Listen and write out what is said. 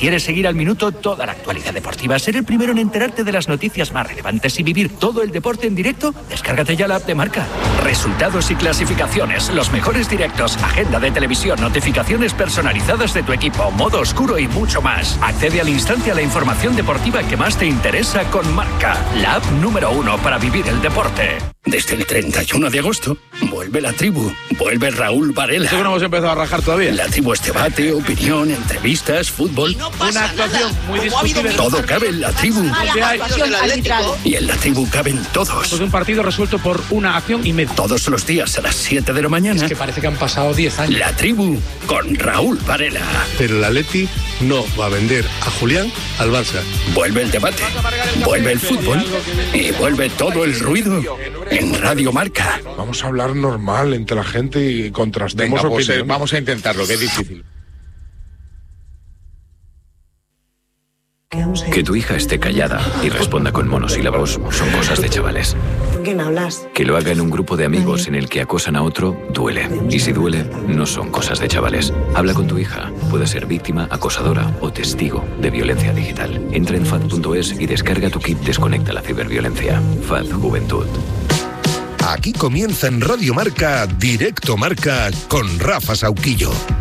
quieres seguir al minuto toda la actualidad deportiva, ser el primero en enterarte de las noticias más relevantes y vivir todo el deporte en directo, descárgate ya la app de Marca. Resultados y clasificaciones, los mejores directos, agenda de televisión, notificaciones personalizadas de tu equipo, modo oscuro y mucho más. Accede al instante a la información deportiva que más te interesa con Marca, la app número 1 para vivir el deporte. Desde el 31 de agosto, vuelve La Tribu, vuelve Raúl Varela. ¿Eso que no hemos empezado a rajar todavía? La Tribu es debate, opinión, entrevistas, fútbol. Una actuación muy discutible. Todo cabe en La Tribu. Y en La Tribu caben todos. Pues un partido resuelto por una acción y media. Todos los días a las 7 de la mañana. Es que parece que han pasado 10 años. La Tribu con Raúl Varela. Pero el Atleti no va a vender a Julián al Barça. Vuelve el debate, vuelve el fútbol y vuelve todo el ruido en Radio Marca. Vamos a hablar normal entre la gente y contrastemos opiniones. Vamos a intentarlo, que es difícil. Que tu hija esté callada y responda con monosílabos son cosas de chavales. ¿Con quién hablas? Que lo haga en un grupo de amigos en el que acosan a otro, duele. Y si duele, no son cosas de chavales. Habla con tu hija. Puede ser víctima, acosadora o testigo de violencia digital. Entra en FAD.es y descarga tu kit Desconecta la ciberviolencia. FAD Juventud. Aquí comienza en Radio Marca, Directo Marca, con Rafa Sauquillo.